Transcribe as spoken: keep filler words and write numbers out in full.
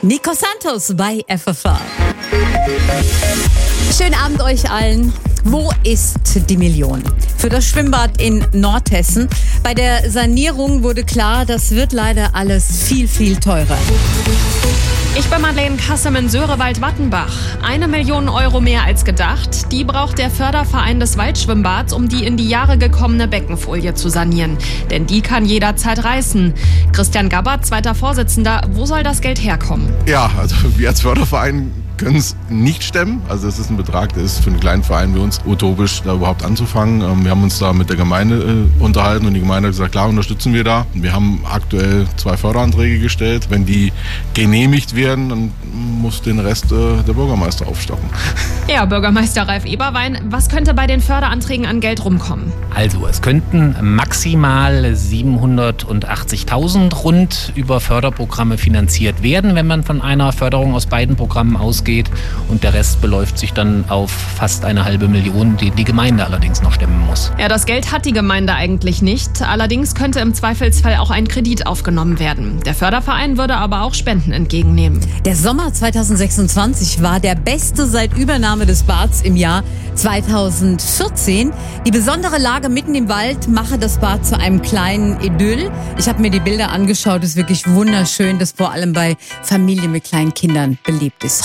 Nico Santos bei F F A. Schönen Abend euch allen. Wo ist die Million? Für das Schwimmbad in Nordhessen. Bei der Sanierung wurde klar, das wird leider alles viel, viel teurer. Ich bin Madeleine Kassem in Sörewald-Wattenbach. Eine Million Euro mehr als gedacht. Die braucht der Förderverein des Waldschwimmbads, um die in die Jahre gekommene Beckenfolie zu sanieren. Denn die kann jederzeit reißen. Christian Gabbard, zweiter Vorsitzender, wo soll das Geld herkommen? Ja, also wir als Förderverein können es nicht stemmen. Also es ist ein Betrag, der ist für einen kleinen Verein wie uns utopisch, da überhaupt anzufangen. Wir haben uns da mit der Gemeinde äh, unterhalten und die Gemeinde hat gesagt, klar, unterstützen wir da. Wir haben aktuell zwei Förderanträge gestellt. Wenn die genehmigt werden, dann muss den Rest äh, der Bürgermeister aufstocken. Ja, Bürgermeister Ralf Eberwein, was könnte bei den Förderanträgen an Geld rumkommen? Also es könnten maximal siebenhundertachtzigtausend rund über Förderprogramme finanziert werden, wenn man von einer Förderung aus beiden Programmen ausgeht. Und der Rest beläuft sich dann auf fast eine halbe Million, die die Gemeinde allerdings noch stemmen muss. Ja, das Geld hat die Gemeinde eigentlich nicht. Allerdings könnte im Zweifelsfall auch ein Kredit aufgenommen werden. Der Förderverein würde aber auch Spenden entgegennehmen. Der Sommer zweitausendsechsundzwanzig war der beste seit Übernahme des Bads im Jahr zweitausendvierzehn. Die besondere Lage mitten im Wald mache das Bad zu einem kleinen Idyll. Ich habe mir die Bilder angeschaut, es ist wirklich wunderschön, das vor allem bei Familien mit kleinen Kindern beliebt ist.